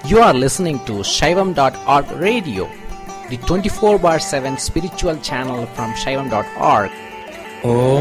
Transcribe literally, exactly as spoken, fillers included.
You are listening to Shaivam dot org radio, the twenty-four bar seven spiritual channel from Shaivam dot org. Om